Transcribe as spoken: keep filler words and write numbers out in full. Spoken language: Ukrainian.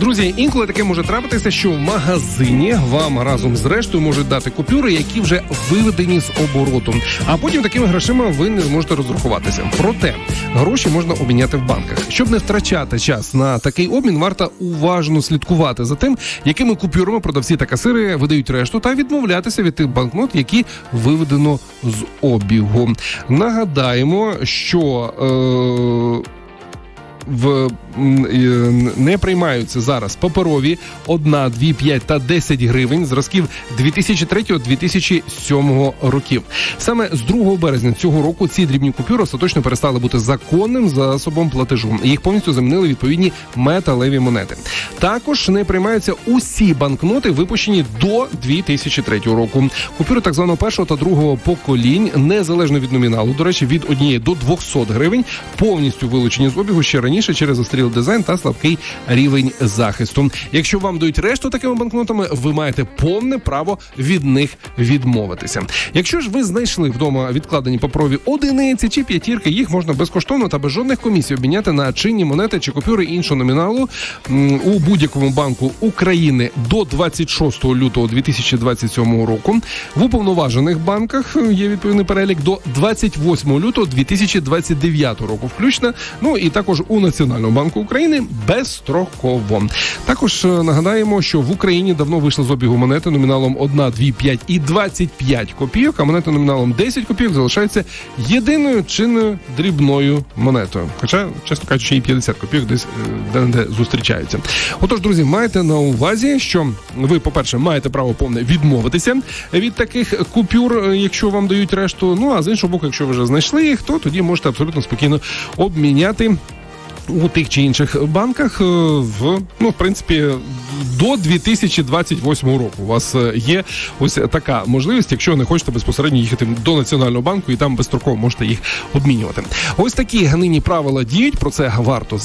Друзі, інколи таке може трапитися, що в магазині вам разом з рештою можуть дати купюри, які вже виведені з обороту. А потім такими грошима ви не зможете розрахуватися. Проте, гроші можна обміняти в банках. Щоб не втрачати час на такий обмін, варто уважно слідкувати за тим, якими купюрами продавці та касири видають решту, та відмовлятися від тих банкнот, які виведено з обігу. Нагадаємо, що е- В не приймаються зараз паперові одна, дві, п'ять та десять гривень зразків дві тисячі третього - дві тисячі сьомого років. Саме з другого березня цього року ці дрібні купюри остаточно перестали бути законним засобом платежу. Їх повністю замінили відповідні металеві монети. Також не приймаються усі банкноти, випущені до дві тисячі третього року. Купюри так званого першого та другого поколінь, незалежно від номіналу, до речі, від однієї до двохсот гривень, повністю вилучені з обігу ще раніше через острілий дизайн та слабкий рівень захисту. Якщо вам дають решту такими банкнотами, ви маєте повне право від них відмовитися. Якщо ж ви знайшли вдома відкладені паперові одиниці чи п'ятірки, їх можна безкоштовно та без жодних комісій обміняти на чинні монети чи купюри іншого номіналу у будь-якому банку України до двадцять шостого лютого дві тисячі двадцять сьомого року. В уповноважених банках є відповідний перелік до двадцять восьмого лютого дві тисячі двадцять дев'ятого року включно. Ну і також у Національного банку України безстроково. Також нагадаємо, що в Україні давно вийшли з обігу монети номіналом одна, дві, п'ять і двадцять п'ять копійок, а монети номіналом десять копійок залишаються єдиною чинною дрібною монетою. Хоча, чесно кажучи, і п'ятдесят копійок десь де-не-де зустрічаються. Отож, друзі, майте на увазі, що ви, по-перше, маєте право повне відмовитися від таких купюр, якщо вам дають решту. Ну, а з іншого боку, якщо ви вже знайшли їх, то тоді можете абсолютно спокійно обміняти у тих чи інших банках в, ну, в принципі, до дві тисячі двадцять восьмого року. У вас є ось така можливість, якщо не хочете безпосередньо їхати до Національного банку і там безстроково можете їх обмінювати. Ось такі нині правила діють, про це варто